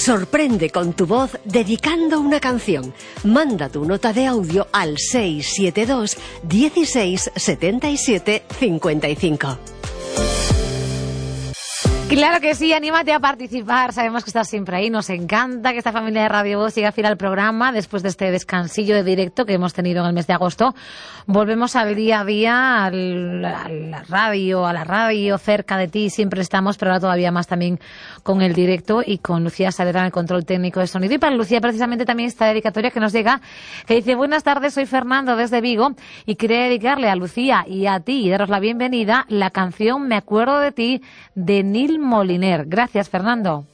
Sorprende con tu voz dedicando una canción. Manda tu nota de audio al 672 16 77 55. Claro que sí, anímate a participar. Sabemos que estás siempre ahí. Nos encanta que esta familia de Radio Voz siga fiel al programa. Después de este descansillo de directo que hemos tenido en el mes de agosto, volvemos al día a día, a la radio, cerca de ti. Siempre estamos, pero ahora todavía más también con el directo y con Lucía Salera en el control técnico de sonido. Y para Lucía, precisamente, también esta dedicatoria que nos llega, que dice: buenas tardes, soy Fernando desde Vigo y quería dedicarle a Lucía y a ti y daros la bienvenida la canción Me acuerdo de ti de Nil Moliner. Gracias, Fernando.